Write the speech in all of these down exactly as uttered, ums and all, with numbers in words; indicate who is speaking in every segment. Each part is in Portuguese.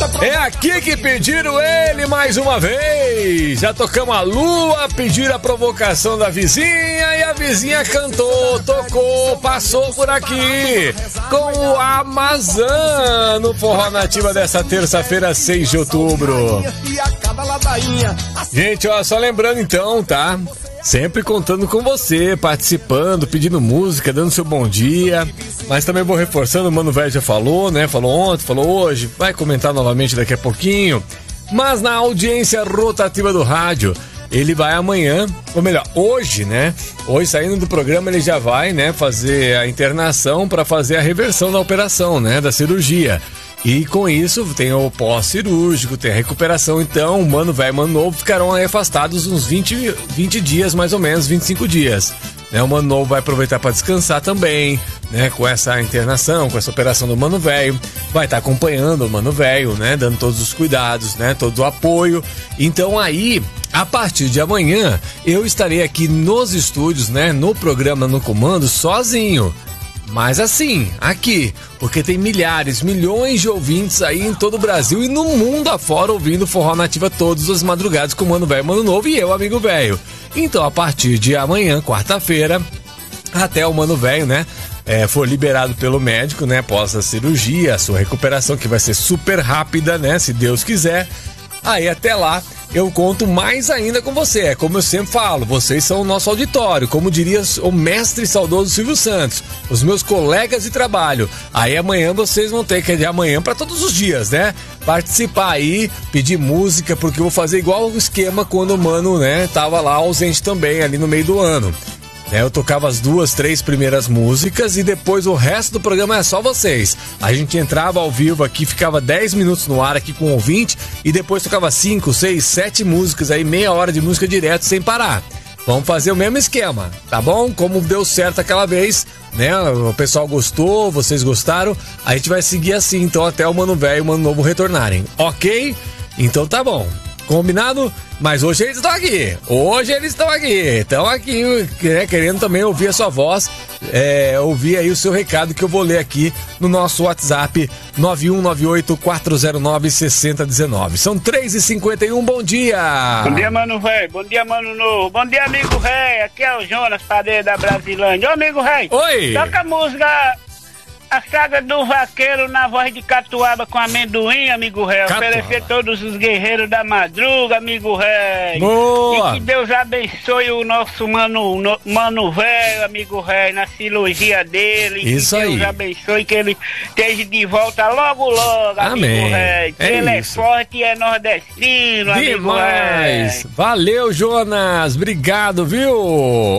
Speaker 1: É aqui que pediram ele mais uma vez. Já tocamos a lua, pediram a provocação da vizinha e a vizinha cantou, tocou, passou por aqui com o Amazã no Forró Nativa dessa terça-feira, seis de outubro. Gente, ó, só lembrando então, tá? Sempre contando com você, participando, pedindo música, dando seu bom dia. Mas também vou reforçando, o Mano Velho já falou, né? Falou ontem, falou hoje, vai comentar novamente daqui a pouquinho. Mas na audiência rotativa do rádio, ele vai amanhã, ou melhor, hoje, né? Hoje, saindo do programa, ele já vai, né, fazer a internação para fazer a reversão da operação, né? Da cirurgia. E com isso tem o pós-cirúrgico, tem a recuperação. Então, o Mano Velho e Mano Novo ficarão aí afastados uns vinte, vinte dias, mais ou menos, vinte e cinco dias. Né, o Mano Novo vai aproveitar para descansar também, né, com essa internação, com essa operação do Mano Velho. Vai estar tá acompanhando o Mano Velho, né, dando todos os cuidados, né, todo o apoio. Então aí, a partir de amanhã, eu estarei aqui nos estúdios, né, no programa No Comando, sozinho. Mas assim, aqui, porque tem milhares, milhões de ouvintes aí em todo o Brasil e no mundo afora ouvindo Forró Nativa todas as madrugadas com o Mano Velho, Mano Novo e eu, amigo velho. Então, a partir de amanhã, quarta-feira, até o Mano Velho, né, é, for liberado pelo médico, né, após a cirurgia, a sua recuperação, que vai ser super rápida, né, se Deus quiser. Aí até lá eu conto mais ainda com você. É como eu sempre falo, vocês são o nosso auditório, como diria o mestre saudoso Silvio Santos, os meus colegas de trabalho. Aí amanhã vocês vão ter que ir de amanhã para todos os dias, né? Participar aí, pedir música, porque eu vou fazer igual o esquema quando o Mano, né, tava lá ausente também ali no meio do ano. Eu tocava as duas, três primeiras músicas e depois o resto do programa é só vocês. A gente entrava ao vivo aqui, ficava dez minutos no ar aqui com o ouvinte e depois tocava cinco, seis, sete músicas aí, meia hora de música direto sem parar. Vamos fazer o mesmo esquema, tá bom? Como deu certo aquela vez, né? O pessoal gostou, vocês gostaram, a gente vai seguir assim, então até o Mano Velho e o Mano Novo retornarem, ok? Então tá bom. Combinado? Mas hoje eles estão aqui. Hoje eles estão aqui. Estão aqui, né, querendo também ouvir a sua voz, é, ouvir aí o seu recado que eu vou ler aqui no nosso WhatsApp nove um nove oito quatro zero nove seis zero um nove. São três e cinquenta e um, bom dia.
Speaker 2: Bom dia, Mano Velho. Bom dia, Mano Novo. Bom dia, amigo rei. Aqui é o Jonas, padeiro da Brasilândia. Ô, amigo rei.
Speaker 1: Oi.
Speaker 2: Toca a música A Saga do Vaqueiro na voz de Catuaba com amendoim, amigo rei. Oferecer todos os guerreiros da madruga, amigo rei.
Speaker 1: Boa.
Speaker 2: E que Deus abençoe o nosso mano, no, mano velho, amigo rei, na cirurgia dele.
Speaker 1: Isso
Speaker 2: que
Speaker 1: aí.
Speaker 2: Deus abençoe, que ele esteja de volta logo, logo,
Speaker 1: Amém.
Speaker 2: amigo rei. Que
Speaker 1: É
Speaker 2: ele
Speaker 1: isso.
Speaker 2: é forte e é nordestino, amigo
Speaker 1: Demais.
Speaker 2: rei.
Speaker 1: Valeu, Jonas. Obrigado, viu?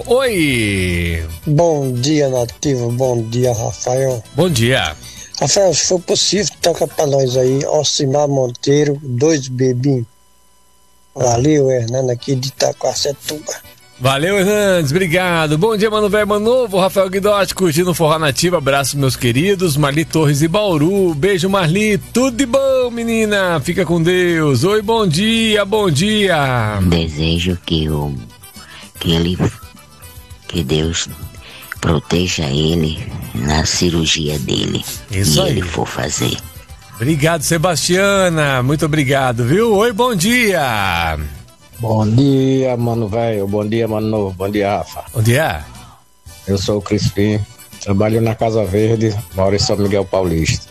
Speaker 1: Oi.
Speaker 3: Bom dia, Nativo. Bom dia, Rafael.
Speaker 1: Bom dia.
Speaker 3: Rafael, se for possível, toca pra nós aí, Alcimar Monteiro, dois bebinhos. Valeu, Hernando, aqui de Itaquacetuba.
Speaker 1: Valeu, Hernandes, obrigado. Bom dia, Mano Velho, Mano Novo, Rafael Guidotti, curtindo o Forró Nativa. Abraço, meus queridos. Marli Torres e Bauru. Beijo, Marli. Tudo de bom, menina. Fica com Deus. Oi, bom dia, bom dia.
Speaker 4: Desejo que, o, que ele, que Deus proteja ele na cirurgia dele.
Speaker 1: Isso
Speaker 4: e
Speaker 1: aí.
Speaker 4: ele for fazer.
Speaker 1: Obrigado, Sebastiana. Muito obrigado, viu? Oi, bom dia.
Speaker 5: Bom dia, Mano Velho. Bom dia, Mano Novo. Bom dia, Rafa.
Speaker 1: Bom dia.
Speaker 5: Eu sou o Crispim. Trabalho na Casa Verde, moro em São Miguel Paulista.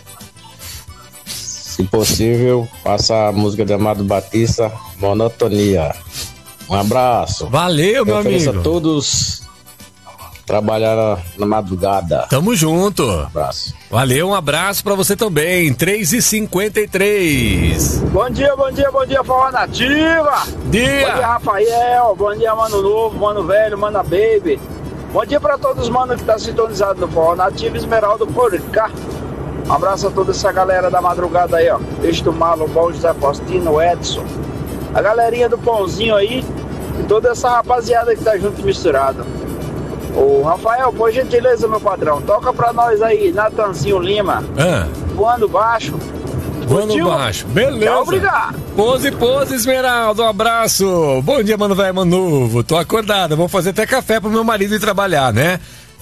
Speaker 5: Se possível, passa a música de Amado Batista, Monotonia. Um abraço.
Speaker 1: Valeu, meu
Speaker 5: amigo.
Speaker 1: amigo.
Speaker 5: A todos trabalhar na madrugada.
Speaker 1: Tamo junto.
Speaker 5: Um abraço.
Speaker 1: Valeu, um abraço pra você também. três e cinquenta e três.
Speaker 6: Bom dia, bom dia, bom dia, Forró Nativa.
Speaker 1: Dia.
Speaker 6: Bom dia, Rafael. Bom dia, Mano Novo, Mano Velho, Mana Baby. Bom dia pra todos os manos que tá sintonizado no Forró Nativa, Esmeraldo por cá. Um abraço a toda essa galera da madrugada aí, ó. Deixa do Malo, Bom, José Faustino, Edson. A galerinha do Pãozinho aí e toda essa rapaziada que tá junto e misturado. Ô, Rafael, por gentileza, meu padrão, toca pra nós aí, Natanzinho Lima,
Speaker 1: Ah,
Speaker 6: voando baixo.
Speaker 1: voando
Speaker 6: Curtiu?
Speaker 1: baixo. Beleza.
Speaker 6: Tchau, obrigado.
Speaker 1: Pose, pose, Esmeralda. Um abraço. Bom dia, Mano Velho, Mano Novo. Tô acordado. Vou fazer até café pro meu marido ir trabalhar, né?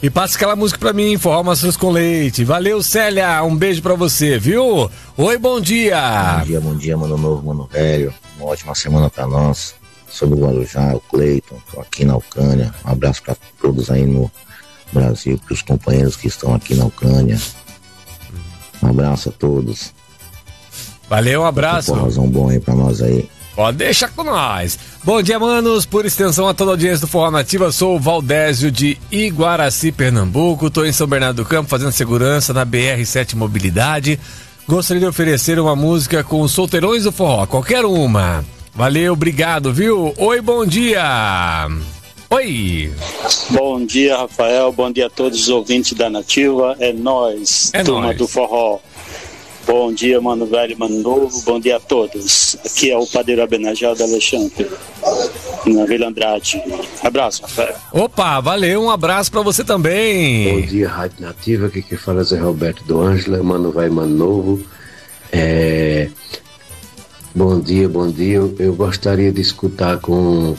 Speaker 1: E passa aquela música pra mim, forró maçãs com leite. Valeu, Célia, um beijo pra você, viu? Oi, bom dia.
Speaker 7: Bom dia, bom dia, mano novo, mano velho. Uma ótima semana pra nós. Sou do Guarujá, o Cleiton, tô aqui na Ucrânia. Um abraço pra todos aí no Brasil, pros companheiros que estão aqui na Ucrânia. Um abraço a todos.
Speaker 1: Valeu, um abraço.
Speaker 7: Um forrozão bom aí pra nós aí.
Speaker 1: Pode deixar com nós. Bom dia, manos. Por extensão a toda a audiência do Forró Nativa, sou o Valdésio de Iguaraci, Pernambuco. Tô em São Bernardo do Campo fazendo segurança na B R sete Mobilidade. Gostaria de oferecer uma música com os solteirões do forró, qualquer uma. Valeu, obrigado, viu? Oi, bom dia. Oi.
Speaker 8: Bom dia, Rafael. Bom dia a todos os ouvintes da Nativa. É nóis,
Speaker 1: é
Speaker 8: turma
Speaker 1: nóis.
Speaker 8: do forró. Bom dia, mano velho, mano novo, bom dia a todos. Aqui é o padeiro Abenajado Alexandre, na Vila Andrade. Abraço, Rafael.
Speaker 1: Opa, valeu, um abraço pra você também.
Speaker 9: Bom dia, Rádio Nativa, aqui que fala é Zé Roberto do Ângela, mano velho, mano novo. É... Bom dia, bom dia, eu, eu gostaria de escutar com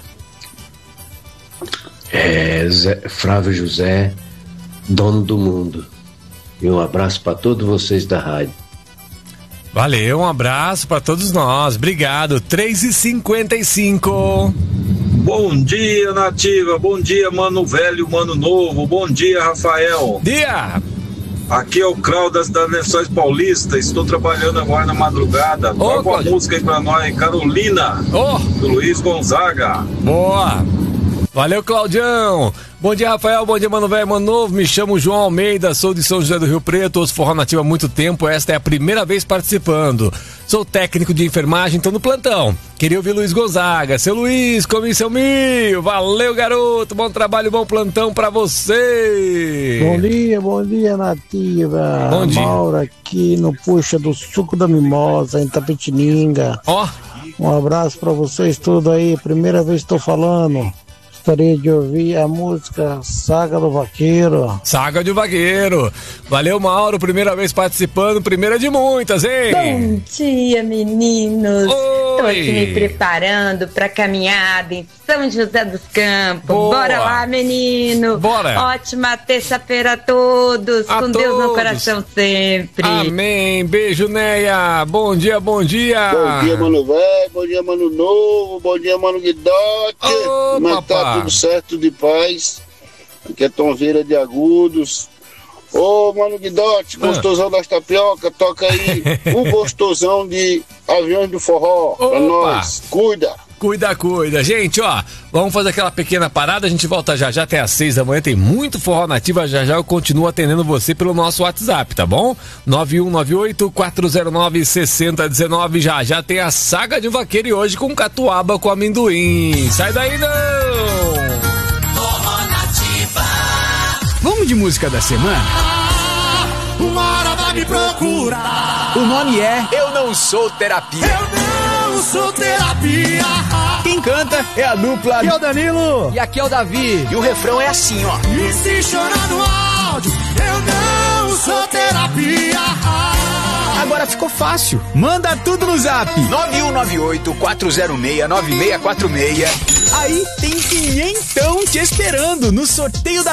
Speaker 9: é, Zé, Flávio José, Dono do Mundo. E um abraço para todos vocês da rádio.
Speaker 1: Valeu, um abraço para todos nós. Obrigado. três e cinquenta e cinco.
Speaker 10: Bom dia, Nativa. Bom dia, mano velho, mano novo. Bom dia, Rafael.
Speaker 1: Dia.
Speaker 10: Aqui é o Claudas das Lençóis Paulista. Estou trabalhando agora na madrugada. Toca uma música aí pra nós, Carolina,
Speaker 1: oh.
Speaker 10: do Luiz Gonzaga.
Speaker 1: Boa. Valeu, Claudião. Bom dia, Rafael. Bom dia, mano velho, mano novo. Me chamo João Almeida, sou de São José do Rio Preto. Ouço Forró Nativa há muito tempo. Esta é a primeira vez participando. Sou técnico de enfermagem, tô no plantão. Queria ouvir Luiz Gonzaga. Seu Luiz, come seu milho. Valeu, garoto. Bom trabalho, bom plantão pra você.
Speaker 11: Bom dia, bom dia, Nativa.
Speaker 1: Bom dia.
Speaker 11: Mauro aqui no Puxa do Suco da Mimosa, em Tapetininga.
Speaker 1: Ó. Oh.
Speaker 11: Um abraço pra vocês todos aí. Primeira vez que tô falando. Gostaria de ouvir a música Saga do Vaqueiro.
Speaker 1: Saga do Vaqueiro. Valeu, Mauro, primeira vez participando, primeira de muitas, hein?
Speaker 12: Bom dia, meninos.
Speaker 1: Oi.
Speaker 12: Tô aqui me preparando pra caminhada em São José dos Campos.
Speaker 1: Boa.
Speaker 12: Bora lá, menino.
Speaker 1: Bora.
Speaker 12: Ótima terça-feira a todos.
Speaker 1: A
Speaker 12: Com
Speaker 1: todos.
Speaker 12: Deus no coração sempre.
Speaker 1: Amém. Beijo, Neia. Bom dia, bom dia.
Speaker 13: Bom dia, mano velho. Bom dia, mano novo. Bom dia, mano Guidote.
Speaker 1: Ô,
Speaker 13: Mas tá tudo certo de paz. Aqui é Tom Vieira de Agudos. Ô, mano Guidote, gostosão das tapioca, toca aí um gostosão de Aviões do Forró.
Speaker 1: Opa.
Speaker 13: Pra nós. Cuida.
Speaker 1: Cuida, cuida. Gente, ó, vamos fazer aquela pequena parada, a gente volta já já até às seis da manhã, tem muito Forró Nativa, já já eu continuo atendendo você pelo nosso WhatsApp, tá bom? nove um nove oito, quatro zero nove, seis zero um nove, já já tem a Saga de Vaqueiro e hoje com catuaba com amendoim. Sai daí não!
Speaker 14: Forró Nativa. Vamos de música da semana?
Speaker 15: Uma hora vai me procurar.
Speaker 14: O nome é Eu Não Sou Terapia.
Speaker 15: Eu não sou terapia.
Speaker 14: Quem canta é a dupla.
Speaker 15: E é o Danilo.
Speaker 14: E aqui é o Davi. E o refrão é assim, ó.
Speaker 15: E se chorar no áudio, eu não sou terapia.
Speaker 14: Agora ficou fácil. Manda tudo no zap. nove um nove oito, quatro zero seis, nove seis quatro seis. Aí tem quinhentão te esperando no sorteio da